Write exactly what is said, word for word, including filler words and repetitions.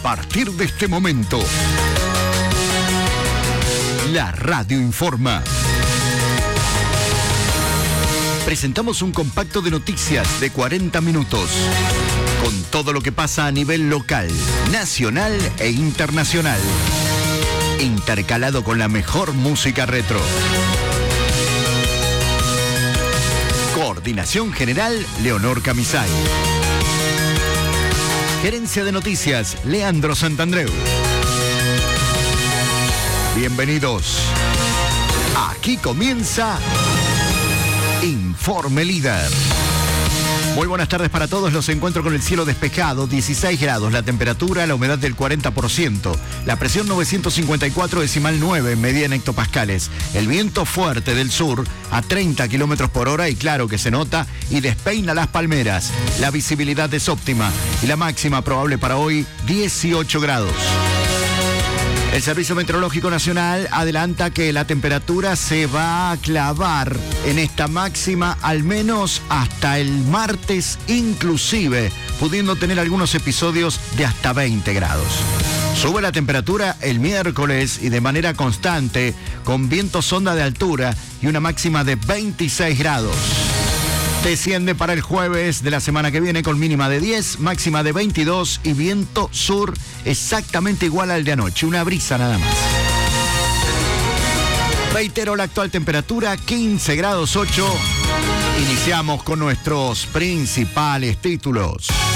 partir de este momento, la radio informa. Presentamos un compacto de noticias de cuarenta minutos, con todo lo que pasa a nivel local, nacional e internacional, intercalado con la mejor música retro. Coordinación General, Leonor Camisay. Gerencia de Noticias, Leandro Santandreu. Bienvenidos. Aquí comienza Informe Líder. Muy buenas tardes para todos. Los encuentro con el cielo despejado, dieciséis grados, la temperatura, la humedad del cuarenta por ciento, la presión novecientos cincuenta y cuatro decimal nueve, medida en hectopascales, el viento fuerte del sur a treinta kilómetros por hora y claro que se nota y despeina las palmeras. La visibilidad es óptima y la máxima probable para hoy, dieciocho grados. El Servicio Meteorológico Nacional adelanta que la temperatura se va a clavar en esta máxima al menos hasta el martes, inclusive pudiendo tener algunos episodios de hasta veinte grados. Sube la temperatura el miércoles y de manera constante, con viento sonda de altura y una máxima de veintiséis grados. Desciende para el jueves de la semana que viene con mínima de diez, máxima de veintidós y viento sur exactamente igual al de anoche, una brisa nada más. Reitero la actual temperatura, quince grados ocho. Iniciamos con nuestros principales títulos.